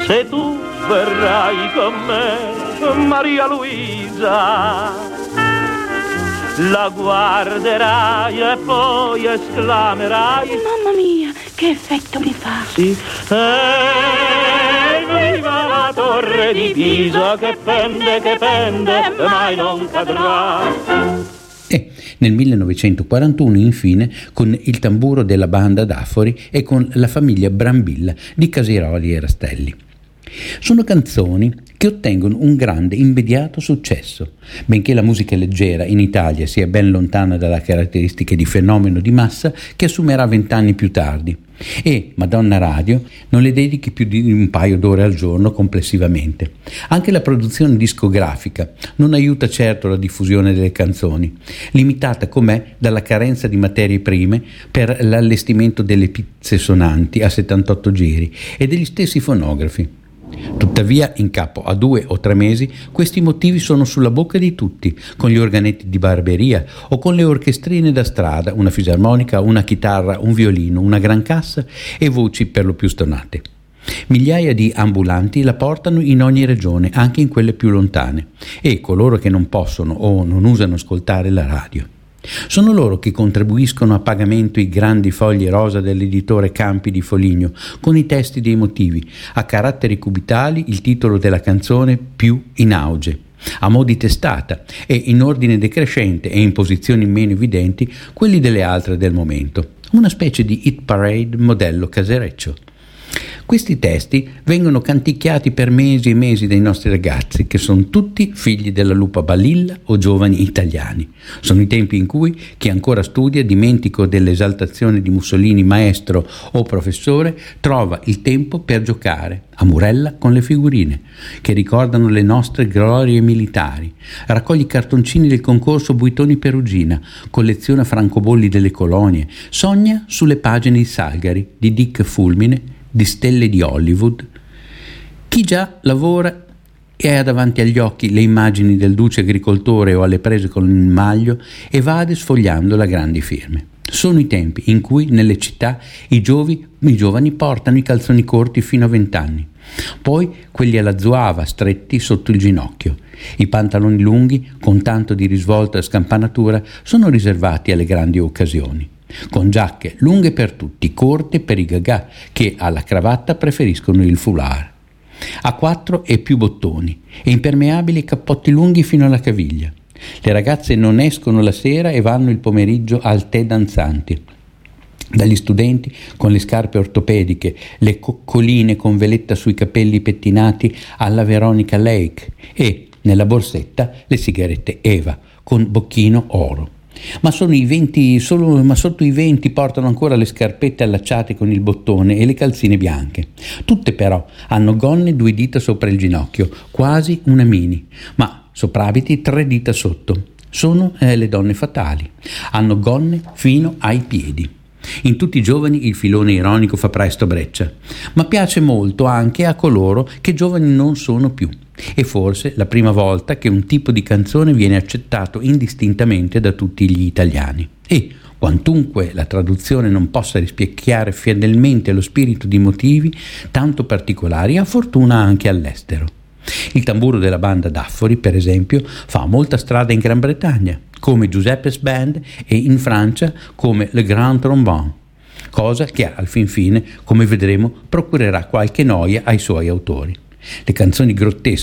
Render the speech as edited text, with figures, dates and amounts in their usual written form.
se tu verrai con me, Maria Luisa, la guarderai e poi esclamerai: mamma mia, che effetto mi fa! Sì, viva la torre di Pisa che pende, mai non cadrà. E nel 1941, infine, con il tamburo della banda d'Affori e con la famiglia Brambilla di Casiroli e Rastelli. Sono canzoni che ottengono un grande immediato successo, benché la musica leggera in Italia sia ben lontana dalle caratteristiche di fenomeno di massa che assumerà 20 anni più tardi, e Madonna Radio non le dedichi più di un paio d'ore al giorno complessivamente. Anche la produzione discografica non aiuta certo la diffusione delle canzoni, limitata com'è dalla carenza di materie prime per l'allestimento delle pizze sonanti a 78 giri e degli stessi fonografi. Tuttavia, in capo a 2 o 3 mesi, questi motivi sono sulla bocca di tutti, con gli organetti di barberia o con le orchestrine da strada, una fisarmonica, una chitarra, un violino, una gran cassa e voci per lo più stonate. Migliaia di ambulanti la portano in ogni regione, anche in quelle più lontane, e coloro che non possono o non usano ascoltare la radio. Sono loro che contribuiscono a pagamento i grandi fogli rosa dell'editore Campi di Foligno, con i testi dei motivi, a caratteri cubitali il titolo della canzone più in auge, a mo' di testata, e in ordine decrescente e in posizioni meno evidenti quelli delle altre del momento, una specie di hit parade modello casereccio. Questi testi vengono canticchiati per mesi e mesi dai nostri ragazzi, che sono tutti figli della lupa Balilla o giovani italiani. Sono i tempi in cui chi ancora studia, dimentico dell'esaltazione di Mussolini maestro o professore, trova il tempo per giocare a Murella con le figurine che ricordano le nostre glorie militari, raccoglie i cartoncini del concorso Buitoni Perugina, colleziona francobolli delle colonie, sogna sulle pagine di Salgari, di Dick Fulmine, di stelle di Hollywood. Chi già lavora e ha davanti agli occhi le immagini del duce agricoltore o alle prese con il maglio evade sfogliando le grandi firme. Sono i tempi in cui nelle città i giovani portano i calzoni corti fino a 20 anni, poi quelli alla zuava stretti sotto il ginocchio. I pantaloni lunghi con tanto di risvolto e scampanatura sono riservati alle grandi occasioni, con giacche lunghe per tutti, corte per i gagà che alla cravatta preferiscono il foulard, a 4 e più bottoni, e impermeabili e cappotti lunghi fino alla caviglia. Le ragazze non escono la sera e vanno il pomeriggio al tè danzanti. Dagli studenti con le scarpe ortopediche, le coccoline con veletta sui capelli pettinati alla Veronica Lake, e nella borsetta le sigarette Eva con bocchino oro. Ma sotto i 20 portano ancora le scarpette allacciate con il bottone e le calzine bianche. Tutte però hanno gonne 2 dita sopra il ginocchio, quasi una mini, ma soprabiti 3 dita sotto. Sono le donne fatali. Hanno gonne fino ai piedi. In tutti i giovani il filone ironico fa presto breccia, ma piace molto anche a coloro che giovani non sono più. È forse la prima volta che un tipo di canzone viene accettato indistintamente da tutti gli italiani. E, quantunque la traduzione non possa rispecchiare fedelmente lo spirito di motivi tanto particolari, ha fortuna anche all'estero. Il tamburo della banda d'Affori, per esempio, fa molta strada in Gran Bretagna, come Giuseppe's Band, e in Francia come Le Grand Trombone, cosa che al fin fine, come vedremo, procurerà qualche noia ai suoi autori. Le canzoni grottesche